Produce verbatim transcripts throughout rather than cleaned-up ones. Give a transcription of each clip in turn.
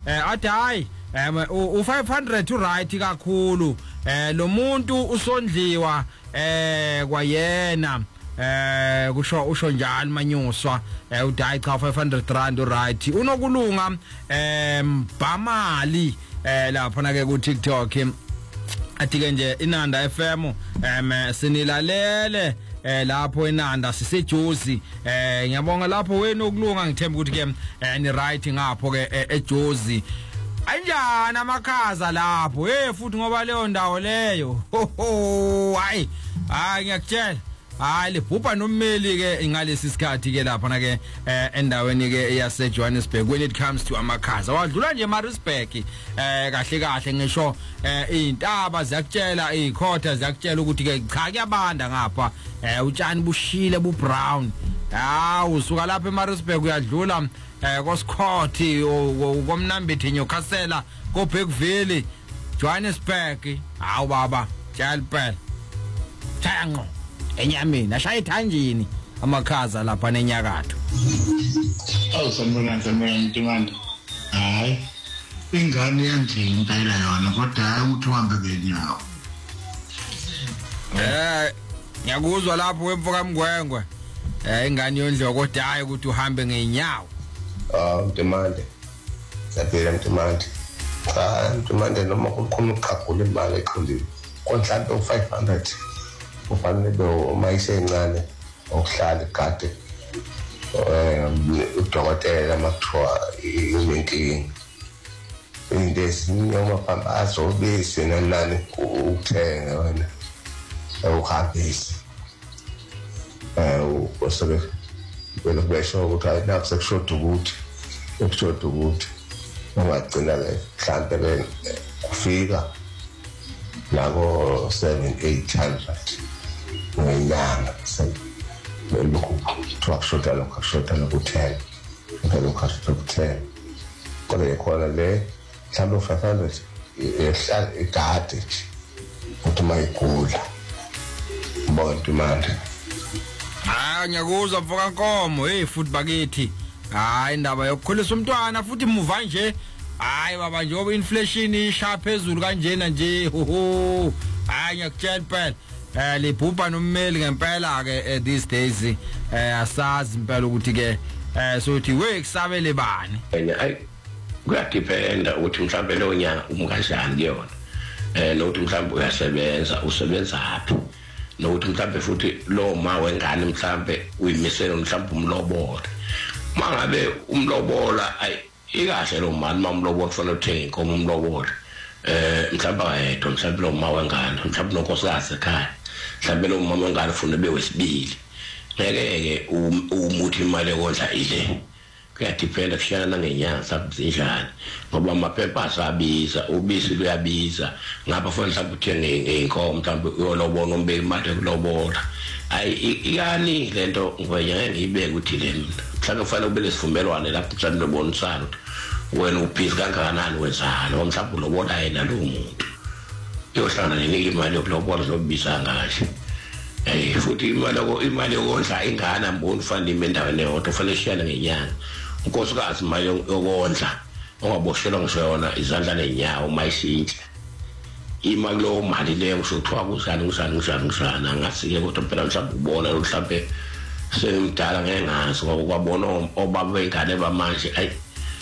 eh athi hayi u five hundred u right kakhulu eh lo muntu usondliwa eh kwayena eh kusho usho njalo Manyuswa eh udayi cha five hundred rand u right unokulunga eh Mbamali eh lapha na ke ku TikTok athi ke nje Inanda F M em sinilalele eh lapho eNanda siseJozi eh ngiyabonga lapho wena ukulunga ngithemba ukuthi ke ni right ngapho ke eJozi anjani amakhaza lapho hey futhi ngoba leyo ndawo leyo ho hayi hayi ngiyakutshela hayi libhubha nommeli ke ngalesi sikhathi ke lapha na ke endaweni ke yase Johannesburg when it comes to amakhaza wadlula nje Maritzburg eh kahle kahle ngisho izintaba ziyakutshela ikhotha ziyakutshela ukuthi ke cha kuyabanda ngapha eh utshani bushile bu brown ha usuka lapha eMaritzburg uyadlula eh kosikhothi komnambithi Newcastle ko Bergville Johannesburg hawu baba tshela thango enyameni ashaya ithanjini amakhaza lapha nenyakatho awu sanibona sanibona Mtimanda hayi ingane yanje impela yona kodwa hayi uthi uhambe ngenyawo eh ngiyakuzwa lapho wemfoka Mgwengwe eh ingane yondliwa kodwa hayi ukuthi uhambe ngenyawo ah Mtimanda saphela Mtimanda cha Mtimanda noma kukhona uqhaqula imali eqondile konhlampe u five hundred ufanele lo mayisencane okuhlala igade eh udokotela makuthiwa inenkingi into esinyoma phambazo bese nanani ukuthenga wena ukuhambisa eh usobe wena besho ukuthi ayina sekushoda ukuthi sekushoda ukuthi ungagcina le mhlambe ke kufika labo seven eight hundred ngenyanga selokhu twashoda lokho shoda lokho ten lokho shoda ten kodwa ikhona le mhlawumbe five hundred ehlala egade ukuthi mayigula bonke manje ah ngiyakuzwa mfoka Nkomo hey futhi bakithi hayi indaba yokukhulisa umntwana futhi muva nje hayi baba njengoba inflation isha phezulu kanjena nje ho hayi ngiyakutshela phela eh libhubha nommeli ngempela ke these days eh asazi impela ukuthi ke eh sothi we kusabele bani hayi kuyadependa ukuthi mhlawumbe lo nyanga umkashani kuyona eh nokuthi mhlawumbe uyasebenza usebenza aphi nokuthi mhlawumbe futhi lo ma wengane mhlawumbe uyimisela mhlawumbe umlobola mangabe umlobola ayi ikahle lo mali mamlobola kufanele uthenge inkomo umlobola eh mhlawumbe ayedwa mhlawumbe lo ma wengane mhlawumbe nonkosikazi ekhaya mhlawumbe lo mama wengane ufuna bewesibili ngeke ke umuthi imali ekondla ile kuyadependa kushiyana ngenyanga sabuzinjani ngoba amaphepha asabiza ubisi luyabiza ngapha fanele mhlawumbe uthenge inkomo mhlawumbe uyolobona umbeki imali yokulobola ayi iyani lento ngiyeke ngiyibeke ukuthi le mhlawumbe kufanele ube lesivumelwane lapho mhlawumbe ubonisana ukuthi wena ubhizi kangakanani wenzani mhlawumbe ulobola yena lo muntu yohlala nenika imali yokulobola zobiza ngahle eh futhi imali yoko imali yokondla ingane amboni ufanele ime endaweni eyodwa ufanele shiyana ngenyanga unkosikazi imali yokondla ongaboshelwa ngisho yona izandla nenyawo mayishintshe imali lo mali leyo usuthiwa kuzani kuzani kuzani kuzani angasike kodwa phela mhlawumbe ubona mhlawumbe semdala ngeke ngazi ngoba kwabona obaba bengane bamanje ayi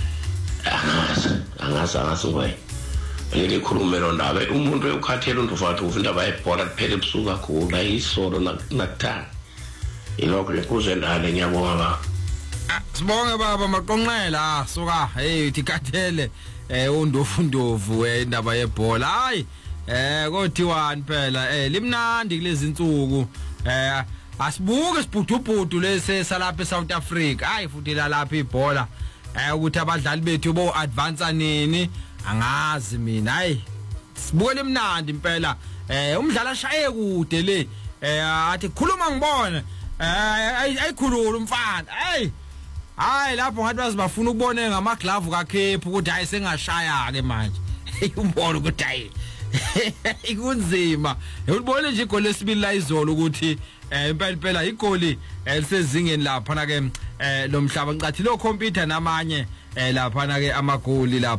angazi angazi angazi ngoyi ngeke khulume lo ndaba umuntu ukhathela undufathu ufunda bayibhola kuphela ebusuku kakhulu ayisolo nakuthanga ilokho lekuze ndale ngiyabonga baba sibonge baba maqonqela soka hey tikhathele eh undofu ndovu indaba yebhola hayi eh kodhiwani phela eh limnandi kulezi insuku eh asibuke sibhudubhudu lese salapha eSouth Africa hayi futhi la lapha ibhola eh ukuthi abadlali bethu bo advance nini angazi mina hayi sibuke limnandi impela eh umdlala shaye kude le eh athi khuluma ngibona eh ayikhulula umfana hey hayi lapho ngathi bazibafuna ukubone ngamaglove kaKepu ukuthi hayi sengashaya ke manje umbona ukuthi hayi ikunzima uyibone nje igoli lesibili la izolo ukuthi impela impela igoli elisezingeni lapha na ke lo mhlaba ngicathi lo computer namanye lapha na ke amagoli lapha